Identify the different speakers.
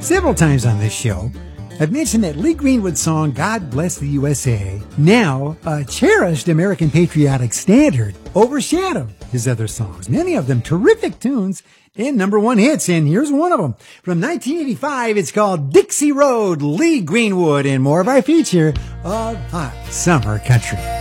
Speaker 1: Several times on this show, I've mentioned that Lee Greenwood's song, God Bless the USA, now a cherished American patriotic standard, overshadowed his other songs. Many of them terrific tunes and number one hits, and here's one of them. From 1985, it's called Dixie Road, Lee Greenwood, and more of our feature of Hot Summer Country.